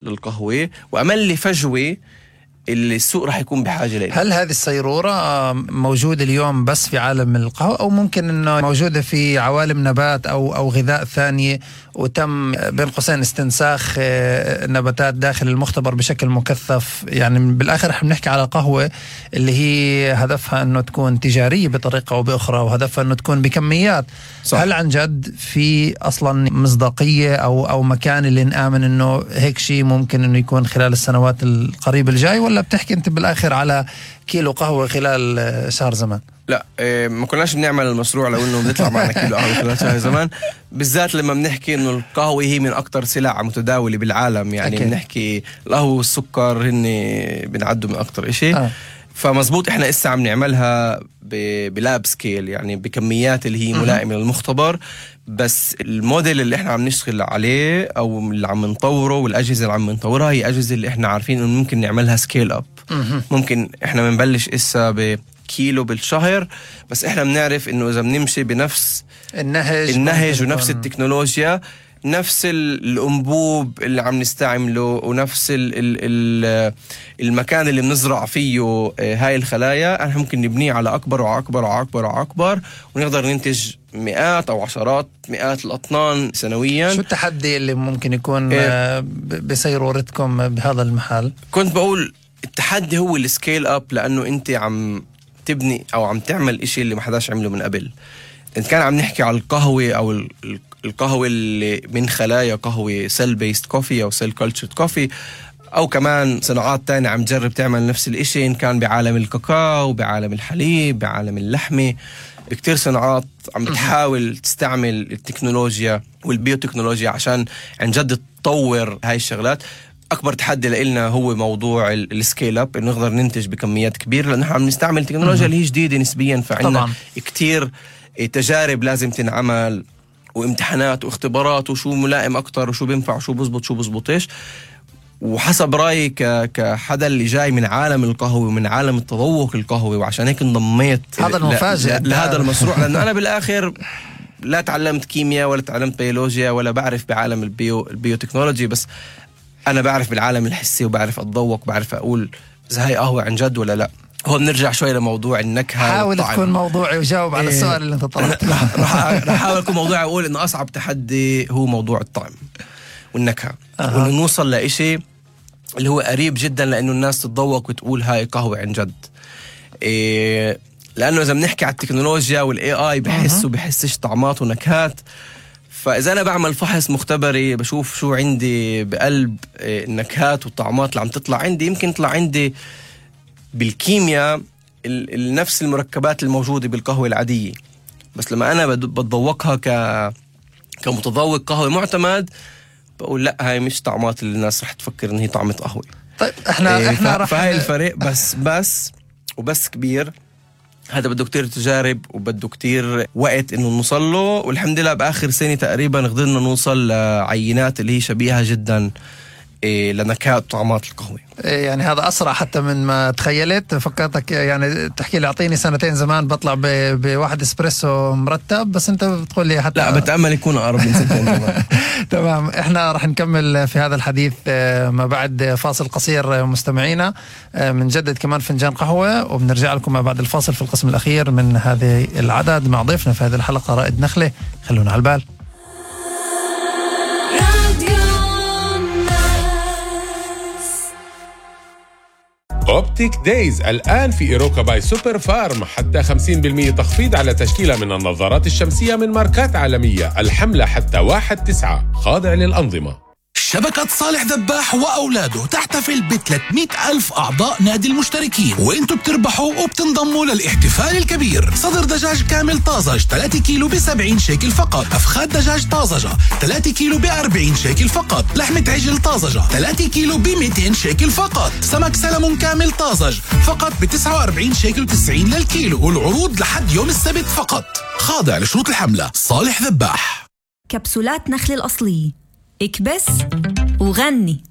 للقهوة وأملي فجوة اللي السوق راح يكون بحاجة لها. هل هذه الصيرورة موجودة اليوم بس في عالم القهوة أو ممكن أنه موجودة في عوالم نبات أو غذاء ثانية وتم بين قوسين استنساخ النباتات داخل المختبر بشكل مكثف؟ يعني بالآخر احنا بنحكي على قهوة اللي هي هدفها أنه تكون تجارية بطريقة أو بأخرى وهدفها أنه تكون بكميات. صح. هل عن جد في أصلا مصداقية أو مكان اللي نآمن أنه هيك شيء ممكن أنه يكون خلال السنوات القريبة الجاي، ولا بتحكي أنت بالآخر على كيلو قهوة خلال شهر زمان؟ لا، ما كناش بنعمل المشروع لو انه بنطلع معنا كيلو قهوة خلال شهر زمان، بالذات لما بنحكي انه القهوة هي من اكتر سلع متداولة بالعالم. يعني أكيد. بنحكي القهوة والسكر هن بنعدوا من اكتر اشي. فمزبوط احنا اسا عم نعملها بلاب سكيل، يعني بكميات اللي هي ملائمة للمختبر، بس الموديل اللي احنا عم نشتغل عليه او اللي عم نطوره والاجهزة اللي عم نطورها هي اجهزة اللي احنا عارفين انه ممكن نعملها سكيل اب. ممكن احنا بنبلش اسا بكيلو بالشهر، بس احنا بنعرف انه اذا بنمشي بنفس النهج ونفس التكنولوجيا، نفس الأنبوب اللي عم نستعمله ونفس المكان اللي بنزرع فيه هاي الخلايا، احنا ممكن نبنيه على أكبر وأكبر وأكبر وأكبر ونقدر ننتج مئات أو عشرات مئات الأطنان سنويا. شو التحدي اللي ممكن يكون بسيرورتكم بهذا المحل؟ كنت بقول التحدي هو السكيل أب، لأنه أنت عم تبني أو عم تعمل إشي اللي ما حداش عمله من قبل. إن كان عم نحكي على القهوة أو القهوة اللي من خلايا قهوة سيل بيست كوفي أو سيل كولتشرد كوفي، أو كمان صناعات تانية عم تجرب تعمل نفس الإشي، إن كان بعالم الكاكاو، بعالم الحليب، بعالم اللحمة. كتير صناعات عم بتحاول تستعمل التكنولوجيا والبيوتكنولوجيا عشان عن جد تطور هاي الشغلات. أكبر تحدي لإلنا هو موضوع السكيل أب، إنه نقدر ننتج بكميات كبيرة، لأنه عم نستعمل تكنولوجيا اللي هي جديدة نسبيا، فعنا كتير تجارب لازم تنعمل وامتحانات واختبارات وشو ملائم أكتر وشو بينفع وشو بزبط شو بزبطيش. وحسب رأيي كحدا اللي جاي من عالم القهوة ومن عالم التذوق القهوي، وعشان هيك انضميت لهذا المشروع، لأنه أنا بالآخر لا تعلمت كيمياء ولا تعلمت بيولوجيا ولا بعرف بعالم البيوتكنولوجي، بس أنا بعرف بالعالم الحسي وبعرف أتذوق، بعرف أقول إذا هاي قهوة عن جد ولا لا. هو بنرجع شوي لموضوع النكهة. حاول تكون موضوعي وجاوب على السؤال اللي انت طلبته. رح احاول اكون موضوعي واقول انه اصعب تحدي هو موضوع الطعم والنكهة، وانه نوصل لإشي اللي هو قريب جدا لانه الناس تتذوق وتقول هاي قهوة عن جد. لانه اذا بنحكي على التكنولوجيا والاي اي بحس وبحسش طعمات ونكهات، فاذا انا بعمل فحص مختبري بشوف شو عندي بقلب النكهات والطعمات اللي عم تطلع عندي، يمكن يطلع عندي بالكيمياء نفس المركبات الموجودة بالقهوة العادية، بس لما أنا بتذوقها كمتذوق قهوة معتمد بقول لا، هاي مش طعمات اللي الناس رح تفكر إن هي طعمة قهوة. طيب احنا فهاي الفرق بس كبير. هذا بده كتير تجارب وبده كتير وقت إنه نوصل له، والحمد لله بآخر سنة تقريبا قدرنا نوصل لعينات اللي هي شبيهة جدا لنكهات طعمات القهوة. يعني هذا أسرع حتى من ما تخيلت. فكرتك يعني تحكي لي أعطيني سنتين زمان بطلع بواحد إسبريسو مرتب، بس أنت بتقول لي حتى لا، بتأمل يكون أقرب من سنتين زمان. تمام. إحنا رح نكمل في هذا الحديث ما بعد فاصل قصير مستمعينا. بنجدد كمان فنجان قهوة وبنرجع لكم ما بعد الفاصل في القسم الأخير من هذه العدد مع ضيفنا في هذه الحلقة رائد نخلة. خلونا على البال. أوبتيك دايز الآن في إيروكا باي سوبر فارم، حتى 50% تخفيض على تشكيلة من النظارات الشمسية من ماركات عالمية. الحملة حتى 1/9، خاضع للأنظمة. شبكة صالح ذباح وأولاده تحتفل ب300,000 أعضاء نادي المشتركين، وإنتوا بتربحوا وبتنضموا للاحتفال الكبير. صدر دجاج كامل طازج 3 كيلو ب70 شيكل فقط، أفخاد دجاج طازجة 3 كيلو ب40 شيكل فقط، لحمة عجل طازجة 3 كيلو ب200 شيكل فقط، سمك سلمون كامل طازج فقط ب49 شيكل و90 للكيلو، والعروض لحد يوم السبت فقط، خاضع لشروط الحملة. صالح ذباح. كبسولات نخل الأصلية، اكبس وغني.